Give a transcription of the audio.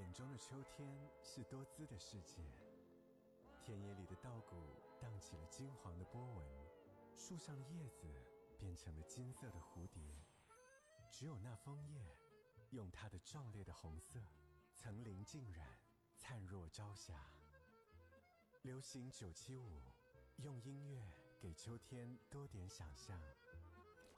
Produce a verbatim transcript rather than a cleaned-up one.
眼中的秋天是多姿的世界，田野里的稻谷荡起了金黄的波纹，树上的叶子变成了金色的蝴蝶，只有那枫叶用它的壮烈的红色层林尽染，灿若朝霞。流行九七五，用音乐给秋天多点想象。